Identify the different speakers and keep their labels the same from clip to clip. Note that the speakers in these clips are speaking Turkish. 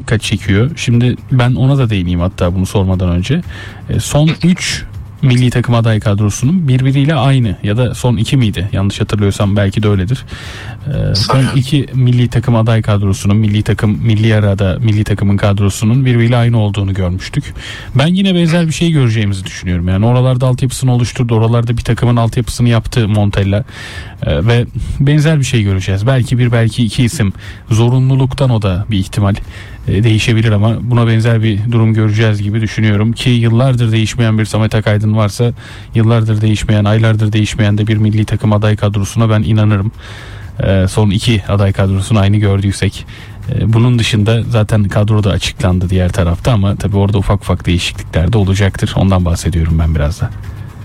Speaker 1: dikkat çekiyor. Şimdi ben ona da değineyim hatta bunu sormadan önce. Son 3 milli takım aday kadrosunun birbiriyle aynı ya da son 2 miydi? Yanlış hatırlıyorsam belki de öyledir. Son 2 milli takım aday kadrosunun, milli arada milli takımın kadrosunun birbiriyle aynı olduğunu görmüştük. Ben yine benzer bir şey göreceğimizi düşünüyorum. Yani oralarda altyapısını oluşturdu. Oralarda bir takımın altyapısını yaptı Montella. Ve benzer bir şey göreceğiz. Belki bir, belki iki isim. Zorunluluktan o da bir ihtimal değişebilir ama buna benzer bir durum göreceğiz gibi düşünüyorum ki yıllardır değişmeyen bir Samet Akaydın varsa yıllardır değişmeyen, aylardır değişmeyen de bir milli takım aday kadrosuna ben inanırım. Son 2 aday kadrosunu aynı gördüysek. Bunun dışında zaten kadro da açıklandı diğer tarafta ama tabii orada ufak ufak değişiklikler de olacaktır. Ondan bahsediyorum ben biraz da.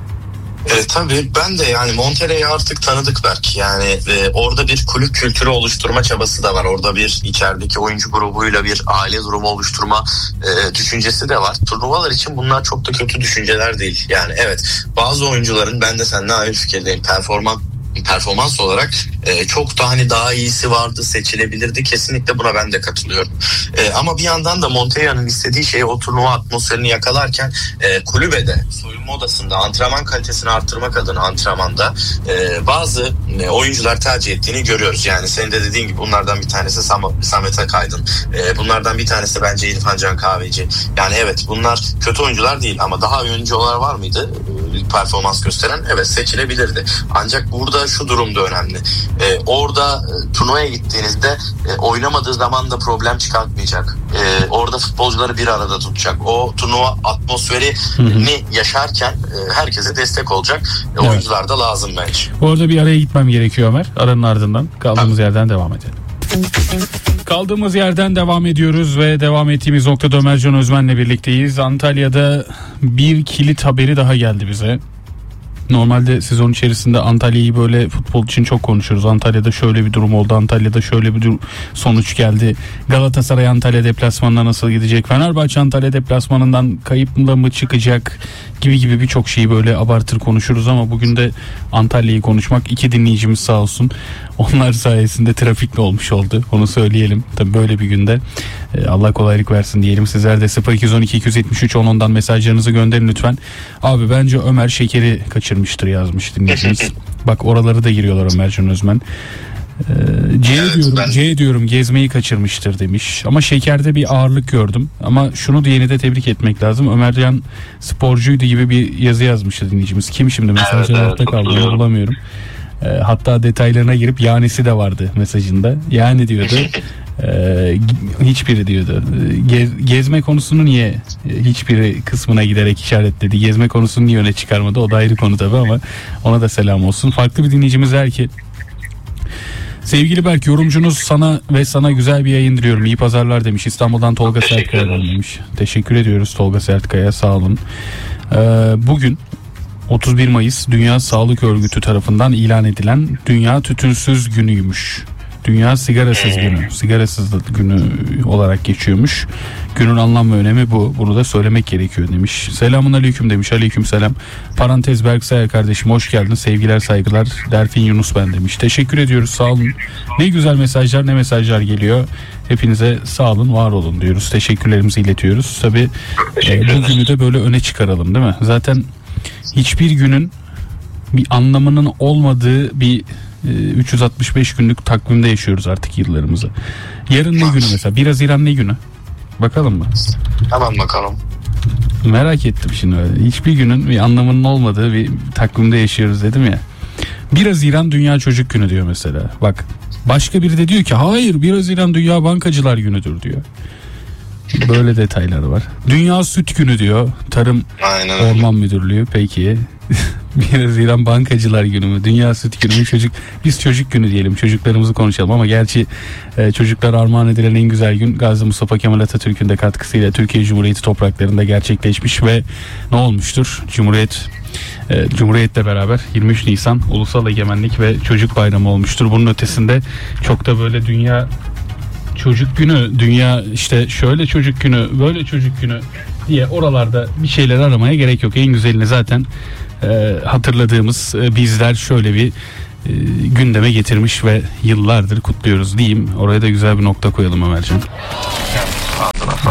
Speaker 2: Tabii ben de yani Montella'yı artık tanıdık belki. Yani orada bir kulüp kültürü oluşturma çabası da var. Orada bir içerideki oyuncu grubuyla bir aile durumu oluşturma düşüncesi de var. Turnuvalar için bunlar çok da kötü düşünceler değil. Yani evet, bazı oyuncuların, ben de seninle aynı fikirdeyim, performans olarak çok da hani daha iyisi vardı, seçilebilirdi. Kesinlikle buna ben de katılıyorum. Ama bir yandan da Montella'nın istediği şey o turnuva atmosferini yakalarken kulübede, soyunma odasında antrenman kalitesini arttırmak adına antrenmanda bazı oyuncular tercih ettiğini görüyoruz. Yani senin de dediğin gibi bunlardan bir tanesi Samet Akaydın. Bunlardan bir tanesi bence İrfan Can Kahveci. Yani evet, bunlar kötü oyuncular değil ama daha iyi oyuncular var mıydı? Performans gösteren, evet, seçilebilirdi. Ancak burada şu durum da önemli. Orada turnuvaya gittiğinizde oynamadığı zaman da problem çıkartmayacak. Orada futbolcuları bir arada tutacak. O turnuva atmosferini yaşarken herkese destek olacak. Evet. Oyuncular da lazım bence.
Speaker 1: Orada bir araya gitmem gerekiyor Ömer. Aranın ardından kaldığımız yerden devam edelim. Kaldığımız yerden devam ediyoruz ve devam ettiğimiz noktada Ömercan Özmen'le birlikteyiz. Antalya'da bir kilit haberi daha geldi bize. Normalde sezon içerisinde Antalya'yı böyle futbol için çok konuşuruz. Antalya'da şöyle bir durum oldu. Antalya'da şöyle bir sonuç geldi. Galatasaray Antalya deplasmanına nasıl gidecek? Fenerbahçe Antalya deplasmanından kayıpla mı çıkacak? Gibi birçok şeyi böyle abartır konuşuruz ama bugün de Antalya'yı konuşmak, 2 dinleyicimiz sağ olsun. Onlar sayesinde trafikli olmuş oldu. Onu söyleyelim. Tabii böyle bir günde Allah kolaylık versin diyelim. Sizler de 0212 273 10'dan mesajlarınızı gönderin lütfen. Abi bence Ömer şekeri kaçırmıştır yazmış dinleyicimiz. Bak oraları da giriyorlar Ömercan Özmen. C diyorum gezmeyi kaçırmıştır demiş. Ama şekerde bir ağırlık gördüm. Ama şunu diyeni de tebrik etmek lazım. Ömercan sporcuydu gibi bir yazı yazmış dinleyicimiz. Kim şimdi mesajlarda kaldı bulamıyorum. Hatta detaylarına girip yanisi de vardı mesajında. Yani diyordu. Hiçbiri diyordu. Gezme konusunu niye hiçbiri kısmına giderek işaretledi. Gezme konusunu niye öne çıkarmadı? O da ayrı konu tabii ama ona da selam olsun. Farklı bir dinleyicimiz der ki: sevgili Berk, yorumcunuz sana güzel bir yayın diliyorum. İyi pazarlar demiş. İstanbul'dan Tolga Sertkaya demiş. Teşekkür ediyoruz Tolga Sertkaya, sağ olun. Bugün 31 Mayıs Dünya Sağlık Örgütü tarafından ilan edilen Dünya Tütünsüz Günü'ymüş. Dünya Sigarasız Günü. Sigarasızlık günü olarak geçiyormuş. Günün anlam ve önemi bu. Bunu da söylemek gerekiyor demiş. Selamun aleyküm demiş. Aleyküm selam. Parantez Berk Sayar kardeşim hoş geldin. Sevgiler saygılar. Derfin Yunus ben demiş. Teşekkür ediyoruz, sağ olun. Ne güzel mesajlar, ne mesajlar geliyor. Hepinize sağ olun, var olun diyoruz. Teşekkürlerimizi iletiyoruz. Tabii bu günü de böyle öne çıkaralım değil mi? Zaten hiçbir günün bir anlamının olmadığı bir 365 günlük takvimde yaşıyoruz artık yıllarımızı. Yarın ne günü mesela? 1 Haziran ne günü? Bakalım mı?
Speaker 2: Tamam, bakalım.
Speaker 1: Merak ettim şimdi. Hiçbir günün bir anlamının olmadığı bir takvimde yaşıyoruz dedim ya. 1 Haziran Dünya Çocuk Günü diyor mesela. Bak, başka biri de diyor ki hayır 1 Haziran Dünya Bankacılar Günü'dür diyor. Böyle detayları var. Dünya Süt Günü diyor. Tarım Orman Müdürlüğü. Peki. 1 Haziran Bankacılar Günü mü? Dünya Süt Günü mü? Biz çocuk günü diyelim. Çocuklarımızı konuşalım ama gerçi çocuklar armağan edilen en güzel gün Gazi Mustafa Kemal Atatürk'ün de katkısıyla Türkiye Cumhuriyeti topraklarında gerçekleşmiş ve ne olmuştur? Cumhuriyetle beraber 23 Nisan Ulusal Egemenlik ve Çocuk Bayramı olmuştur. Bunun ötesinde çok da böyle Dünya Çocuk Günü, dünya işte şöyle çocuk günü, böyle çocuk günü diye oralarda bir şeyler aramaya gerek yok. En güzelini zaten hatırladığımız bizler şöyle bir gündeme getirmiş ve yıllardır kutluyoruz diyeyim. Oraya da güzel bir nokta koyalım Ömerciğim.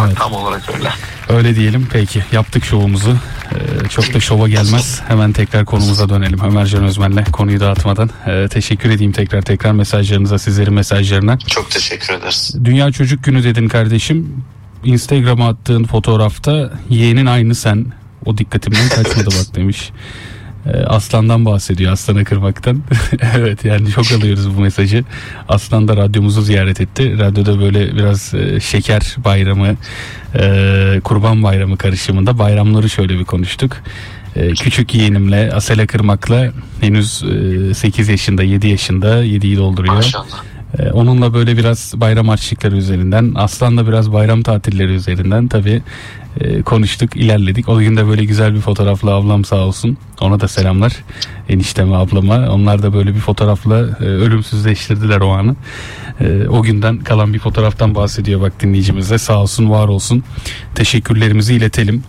Speaker 1: Evet.
Speaker 2: Tam olarak öyle.
Speaker 1: Öyle diyelim. Peki yaptık şovumuzu. Çok da şova gelmez. Hemen tekrar konumuza dönelim. Ömercan Özmen'le konuyu dağıtmadan. Teşekkür edeyim tekrar mesajlarınıza, sizlerin mesajlarına.
Speaker 2: Çok teşekkür ederiz.
Speaker 1: Dünya Çocuk Günü dedin kardeşim. Instagram'a attığın fotoğrafta yeğenin aynı sen. O dikkatimden kaçmadı bak demiş. Aslan'dan bahsediyor, aslanı kırmaktan. Evet, yani çok alıyoruz bu mesajı. Aslan da radyomuzu ziyaret etti. Radyoda böyle biraz şeker bayramı, kurban bayramı karışımında bayramları şöyle bir konuştuk. Küçük yeğenimle, Asela Kırmak'la henüz 8 yaşında, 7 yaşında, 7'yi dolduruyor.
Speaker 2: Maşallah.
Speaker 1: Onunla böyle biraz bayram harçlıkları üzerinden, Aslan'la biraz bayram tatilleri üzerinden tabii konuştuk, ilerledik. O gün de böyle güzel bir fotoğrafla, ablam sağ olsun, ona da selamlar, enişteme, ablama. Onlar da böyle bir fotoğrafla ölümsüzleştirdiler o anı. O günden kalan bir fotoğraftan bahsediyor bak dinleyicimize. Sağ olsun, var olsun. Teşekkürlerimizi iletelim.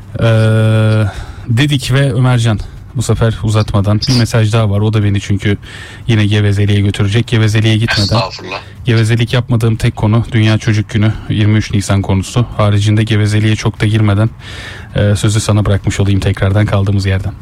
Speaker 1: Dedik ve Ömercan, bu sefer uzatmadan bir mesaj daha var. O da beni çünkü yine gevezeliğe götürecek. Gevezeliğe gitmeden.
Speaker 2: Estağfurullah.
Speaker 1: Gevezelik yapmadığım tek konu Dünya Çocuk Günü 23 Nisan konusu. Haricinde gevezeliğe çok da girmeden sözü sana bırakmış olayım tekrardan kaldığımız yerden.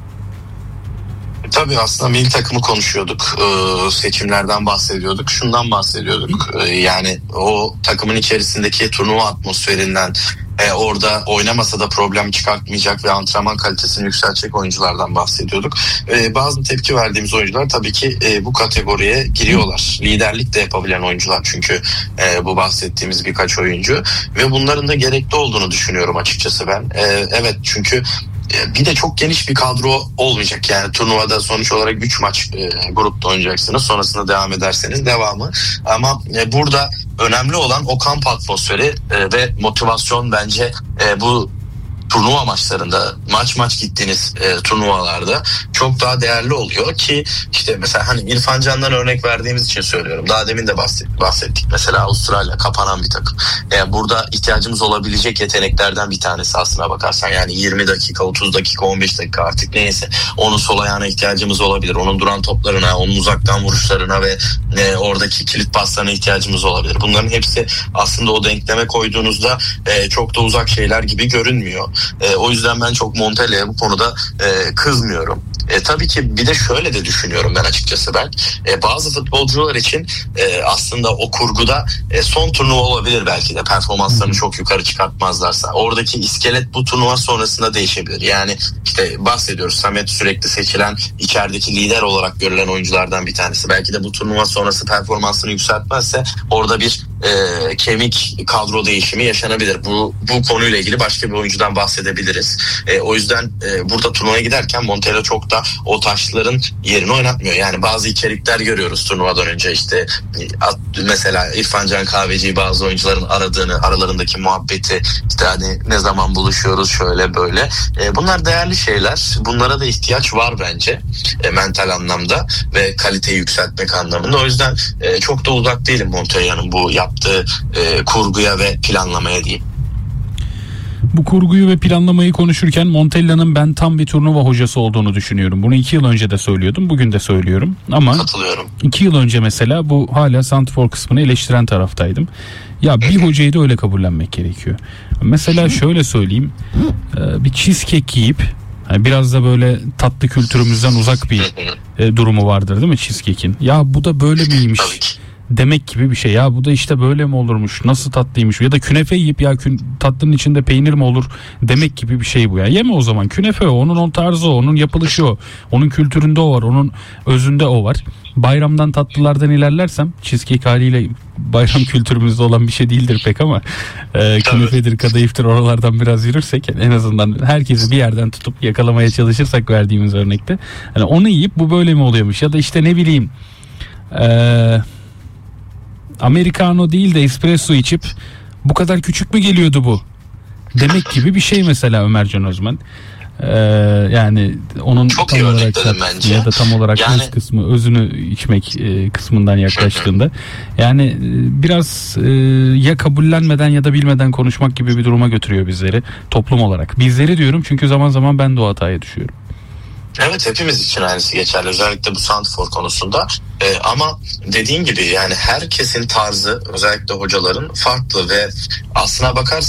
Speaker 2: Tabii aslında milli takımı konuşuyorduk. Seçimlerden bahsediyorduk. Şundan bahsediyorduk. Yani o takımın içerisindeki turnuva atmosferinden, orada oynamasa da problem çıkartmayacak ve antrenman kalitesini yükseltecek oyunculardan bahsediyorduk. Bazı tepki verdiğimiz oyuncular tabii ki bu kategoriye giriyorlar. Liderlik de yapabilen oyuncular çünkü bu bahsettiğimiz birkaç oyuncu ve bunların da gerekli olduğunu düşünüyorum açıkçası ben. Evet, çünkü bir de çok geniş bir kadro olmayacak. Yani turnuvada sonuç olarak 3 maç grupta oynayacaksınız. Sonrasında devam ederseniz devamı. Ama burada önemli olan o kamp atmosferi ve motivasyon bence bu turnuva maçlarında, maç gittiğiniz turnuvalarda çok daha değerli oluyor ki işte mesela hani İrfan Can'dan örnek verdiğimiz için söylüyorum. Daha demin de bahsettik. Mesela Avustralya kapanan bir takım. Burada ihtiyacımız olabilecek yeteneklerden bir tanesi aslına bakarsan. Yani 20 dakika, 30 dakika, 15 dakika artık neyse. Onun sol ayağına ihtiyacımız olabilir. Onun duran toplarına, onun uzaktan vuruşlarına ve oradaki kilit paslarına ihtiyacımız olabilir. Bunların hepsi aslında o denkleme koyduğunuzda çok da uzak şeyler gibi görünmüyor. O yüzden ben çok Montella'ya bu konuda kızmıyorum. Tabii ki bir de şöyle de düşünüyorum ben açıkçası ben. Bazı futbolcular için aslında o kurguda son turnuva olabilir belki de performanslarını çok yukarı çıkartmazlarsa. Oradaki iskelet bu turnuva sonrasında değişebilir. Yani işte bahsediyoruz, Samet sürekli seçilen içerideki lider olarak görülen oyunculardan bir tanesi. Belki de bu turnuva sonrası performansını yükseltmezse orada bir kemik kadro değişimi yaşanabilir. Bu konuyla ilgili başka bir oyuncudan bahsedebiliriz. O yüzden burada turnuvaya giderken Montella çok da o taşların yerini oynatmıyor. Yani bazı içerikler görüyoruz turnuvadan önce, işte mesela İrfan Can Kahveci'yi bazı oyuncuların aradığını, aralarındaki muhabbeti, işte hani ne zaman buluşuyoruz şöyle böyle. Bunlar değerli şeyler. Bunlara da ihtiyaç var bence mental anlamda ve kaliteyi yükseltmek anlamında. O yüzden çok da uzak değilim Montella'nın bu yaptığı kurguya ve planlamaya diyeyim.
Speaker 1: Bu kurguyu ve planlamayı konuşurken Montella'nın ben tam bir turnuva hocası olduğunu düşünüyorum. Bunu 2 yıl önce de söylüyordum, bugün de söylüyorum. Ama
Speaker 2: katılıyorum.
Speaker 1: 2 yıl önce mesela bu hala santrfor kısmını eleştiren taraftaydım. Ya bir hocayı da öyle kabullenmek gerekiyor. Mesela şöyle söyleyeyim, bir cheesecake yiyip biraz da böyle tatlı kültürümüzden uzak bir durumu vardır değil mi cheesecake'in? Ya bu da böyle miymiş demek gibi bir şey. Ya bu da işte böyle mi olurmuş, nasıl tatlıymış, ya da künefe yiyip ya tatlının içinde peynir mi olur demek gibi bir şey bu ya. Yeme o zaman, künefe o, onun tarzı o, onun yapılışı o, onun kültüründe o var, onun özünde o var. Bayramdan tatlılardan ilerlersem, cheesecake haliyle bayram kültürümüzde olan bir şey değildir pek ama künefedir, kadayıftır, oralardan biraz yürürsek en azından herkesi bir yerden tutup yakalamaya çalışırsak verdiğimiz örnekte, hani onu yiyip bu böyle mi oluyormuş, ya da işte ne bileyim Americano değil de espresso içip bu kadar küçük mü geliyordu bu demek gibi bir şey mesela Ömercan Özmen. Yani onun
Speaker 2: çok
Speaker 1: tam olarak
Speaker 2: bence.
Speaker 1: Ya da tam olarak
Speaker 2: yani,
Speaker 1: öz kısmı, özünü içmek kısmından yaklaştığında yani biraz ya kabullenmeden ya da bilmeden konuşmak gibi bir duruma götürüyor bizleri toplum olarak. Bizleri diyorum çünkü zaman zaman ben de o hataya düşüyorum.
Speaker 2: Evet, hepimiz için aynısı geçerli, özellikle bu santrfor konusunda. Ama dediğin gibi yani herkesin tarzı, özellikle hocaların farklı ve aslına bakarsan